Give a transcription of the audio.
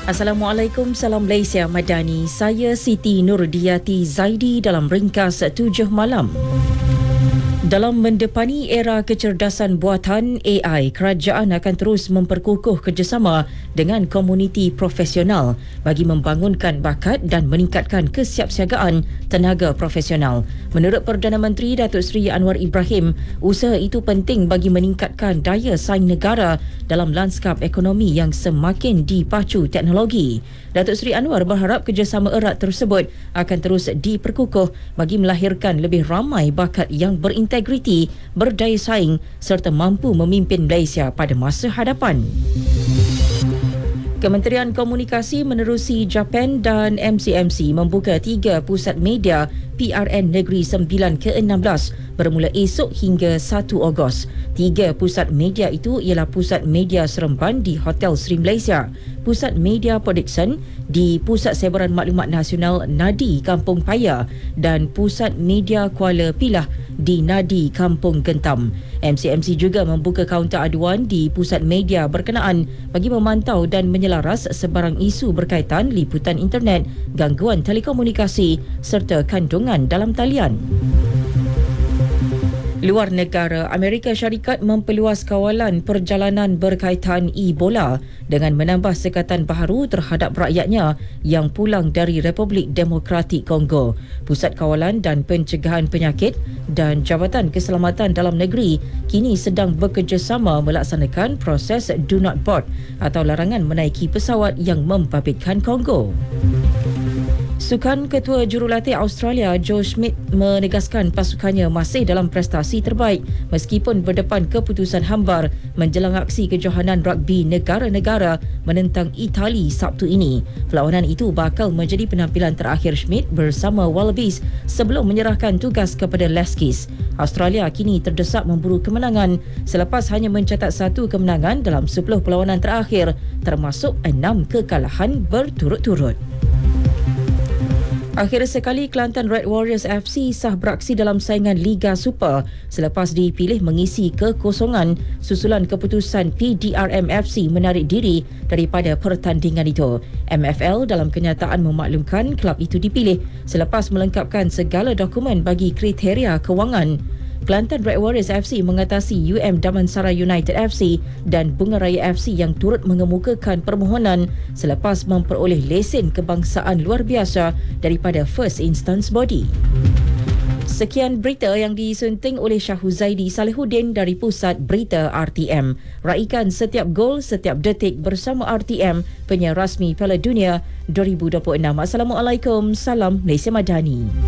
Assalamualaikum, salam Malaysia Madani. Saya Siti Nurdiati Zaidi dalam ringkas 7 malam. Dalam mendepani era kecerdasan buatan AI, kerajaan akan terus memperkukuh kerjasama dengan komuniti profesional bagi membangunkan bakat dan meningkatkan kesiapsiagaan tenaga profesional. Menurut Perdana Menteri Datuk Seri Anwar Ibrahim, usaha itu penting bagi meningkatkan daya saing negara dalam lanskap ekonomi yang semakin dipacu teknologi. Datuk Seri Anwar berharap kerjasama erat tersebut akan terus diperkukuh bagi melahirkan lebih ramai bakat yang berintegriti, berdaya saing serta mampu memimpin Malaysia pada masa hadapan. Kementerian Komunikasi menerusi Japan dan MCMC membuka 3 pusat media PRN Negeri 9 ke-16 bermula esok hingga 1 Ogos. 3 pusat media itu ialah Pusat Media Seremban di Hotel Sri Malaysia, Pusat Media Production di Pusat Sebaran Maklumat Nasional Nadi Kampung Paya dan Pusat Media Kuala Pilah di Nadi Kampung Gentam. MCMC juga membuka kaunter aduan di pusat media berkenaan bagi memantau dan menyelaras sebarang isu berkaitan liputan internet, gangguan telekomunikasi serta kandungan dalam talian. Luar negara, Amerika Syarikat memperluas kawalan perjalanan berkaitan Ebola dengan menambah sekatan baharu terhadap rakyatnya yang pulang dari Republik Demokratik Kongo. Pusat Kawalan dan Pencegahan Penyakit dan Jabatan Keselamatan Dalam Negeri kini sedang bekerjasama melaksanakan proses Do Not Board atau larangan menaiki pesawat yang membabitkan Kongo. Sukan Ketua Jurulatih Australia Joe Schmidt menegaskan pasukannya masih dalam prestasi terbaik meskipun berdepan keputusan hambar menjelang aksi kejohanan rugby negara-negara menentang Itali Sabtu ini. Perlawanan itu bakal menjadi penampilan terakhir Schmidt bersama Wallabies sebelum menyerahkan tugas kepada Leskis. Australia kini terdesak memburu kemenangan selepas hanya mencatat 1 kemenangan dalam 10 perlawanan terakhir termasuk 6 kekalahan berturut-turut. Akhir sekali, Kelantan Red Warriors FC sah beraksi dalam saingan Liga Super selepas dipilih mengisi kekosongan susulan keputusan PDRM FC menarik diri daripada pertandingan itu. MFL dalam kenyataan memaklumkan kelab itu dipilih selepas melengkapkan segala dokumen bagi kriteria kewangan. Kelantan Red Warriors FC mengatasi Damansara United FC dan Bunga Raya FC yang turut mengemukakan permohonan selepas memperoleh lesen kebangsaan luar biasa daripada First Instance Body. Sekian berita yang disunting oleh Syahuzaidi Salihuddin dari Pusat Berita RTM. Raikan setiap gol, setiap detik bersama RTM, penyiar rasmi Piala Dunia 2026. Assalamualaikum, salam Malaysia Madani.